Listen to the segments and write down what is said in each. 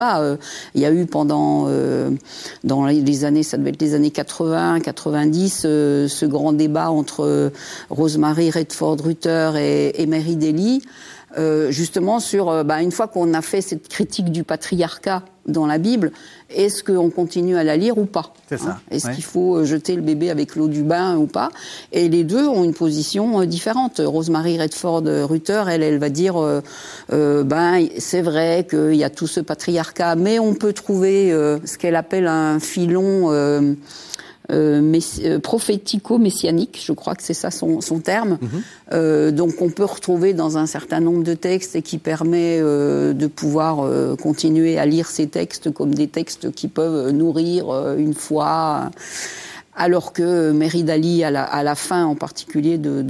Il y a eu pendant, dans les années, ça devait être les années 80, 90, ce grand débat entre Rosemary Redford-Rutter et Mary Daly, justement sur, une fois qu'on a fait cette critique du patriarcat dans la Bible, est-ce qu'on continue à la lire ou pas ? C'est ça. Est-ce qu'il faut jeter le bébé avec l'eau du bain ou pas ? Et les deux ont une position différente. Rosemary Redford-Rutter, elle va dire, c'est vrai qu'il y a tout ce patriarcat, mais on peut trouver ce qu'elle appelle un filon prophético-messianique, je crois que c'est ça son terme. Donc on peut retrouver dans un certain nombre de textes et qui permet de pouvoir continuer à lire ces textes comme des textes qui peuvent nourrir une foi. Alors que Mary Daly, à la fin en particulier de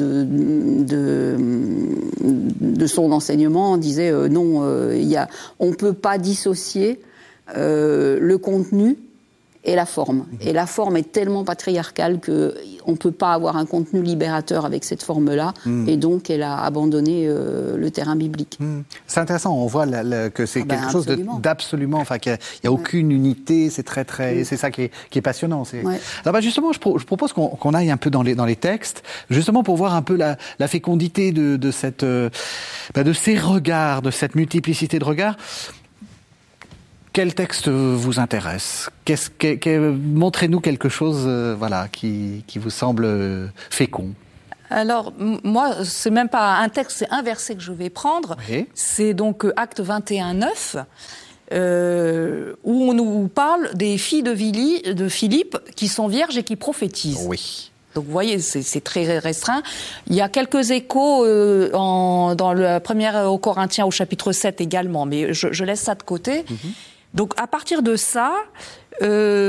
son enseignement, disait on peut pas dissocier le contenu et la forme. Et la forme est tellement patriarcale qu'on ne peut pas avoir un contenu libérateur avec cette forme-là. Et donc, elle a abandonné le terrain biblique. C'est intéressant. On voit que c'est quelque chose d'absolument... Enfin, qu'il n'y a aucune unité. C'est très... C'est ça qui est passionnant. Alors, justement, je propose qu'on aille un peu dans les textes, justement pour voir un peu la fécondité de ces regards, de cette multiplicité de regards. Quel texte vous intéresse ? Montrez-nous quelque chose qui vous semble fécond. Alors, moi, c'est même pas un texte, c'est un verset que je vais prendre. Oui. C'est donc Acte 21:9, où on nous parle des filles de Philippe qui sont vierges et qui prophétisent. Oui. Donc vous voyez, c'est très restreint. Il y a quelques échos dans la première aux Corinthiens au chapitre 7 également, mais je laisse ça de côté. Donc à partir de ça, c'est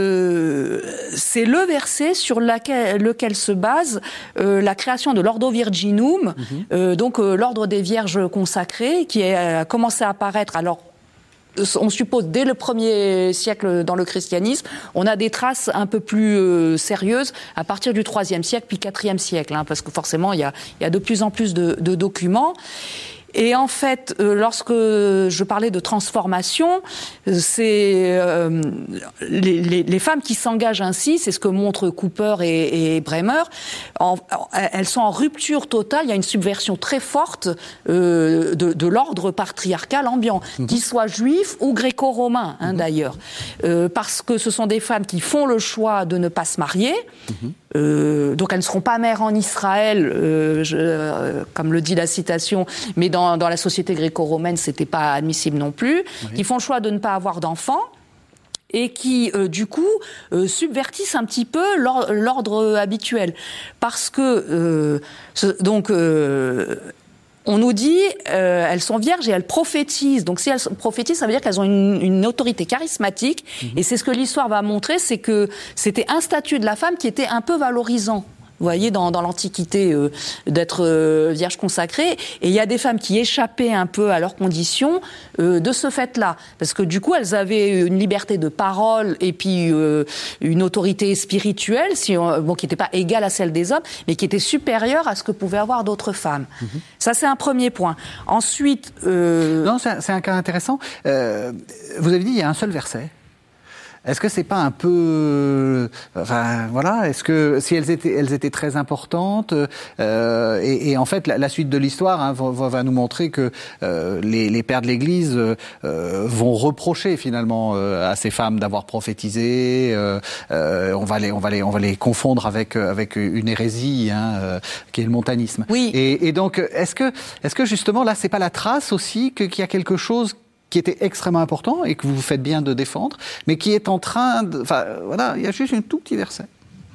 le verset sur lequel se base la création de l'Ordo Virginum, donc l'ordre des vierges consacrées, qui a commencé à apparaître. Alors, on suppose dès le 1er siècle dans le christianisme, on a des traces un peu plus sérieuses à partir du 3e siècle puis 4e siècle, parce que forcément il y a de plus en plus de documents. Et en fait, lorsque je parlais de transformation, c'est les femmes qui s'engagent ainsi, c'est ce que montrent Cooper et Bremer. Elles sont en rupture totale. Il y a une subversion très forte de l'ordre patriarcal ambiant, qu'il soit juif ou gréco-romain, d'ailleurs, parce que ce sont des femmes qui font le choix de ne pas se marier. Donc elles ne seront pas mères en Israël, comme le dit la citation, mais dans la société gréco-romaine, c'était pas admissible non plus. Qui font le choix de ne pas avoir d'enfants et qui, du coup, subvertissent un petit peu l'ordre habituel, parce que on nous dit, elles sont vierges et elles prophétisent. Donc si elles prophétisent, ça veut dire qu'elles ont une autorité charismatique. Et c'est ce que l'histoire va montrer, c'est que c'était un statut de la femme qui était un peu valorisant. Vous voyez, dans l'Antiquité, d'être vierge consacrée. Et il y a des femmes qui échappaient un peu à leurs conditions de ce fait-là. Parce que du coup, elles avaient une liberté de parole et puis une autorité spirituelle, qui n'était pas égale à celle des hommes, mais qui était supérieure à ce que pouvaient avoir d'autres femmes. Ça, c'est un premier point. Ensuite... Non, c'est un cas intéressant. Vous avez dit, il y a un seul verset. Est-ce que c'est pas un peu, est-ce que si elles étaient très importantes et en fait la suite de l'histoire va nous montrer que les pères de l'Église vont reprocher finalement à ces femmes d'avoir prophétisé. On va les confondre avec une hérésie qui est le montanisme. Oui. Et donc est-ce que justement là c'est pas la trace aussi qu'il y a quelque chose qui était extrêmement important et que vous faites bien de défendre, mais qui est en train de... il y a juste un tout petit verset.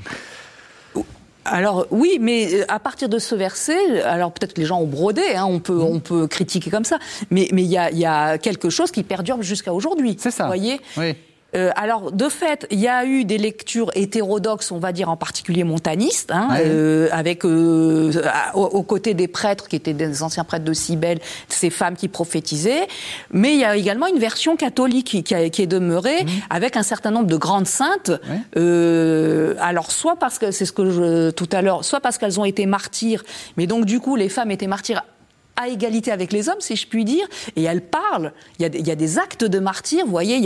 Alors oui, mais à partir de ce verset, alors peut-être que les gens ont brodé, on peut critiquer comme ça, mais il y a quelque chose qui perdure jusqu'à aujourd'hui. C'est ça. Vous voyez ? Oui. Alors, de fait, il y a eu des lectures hétérodoxes, on va dire en particulier montanistes, avec aux côtés des prêtres qui étaient des anciens prêtres de Cybèle, ces femmes qui prophétisaient. Mais il y a également une version catholique qui est demeurée avec un certain nombre de grandes saintes. Alors, soit parce que c'est ce que tout à l'heure, soit parce qu'elles ont été martyrs, mais donc du coup les femmes étaient martyrs à égalité avec les hommes, si je puis dire, et elle parle. Il y a des actes de martyrs, vous voyez.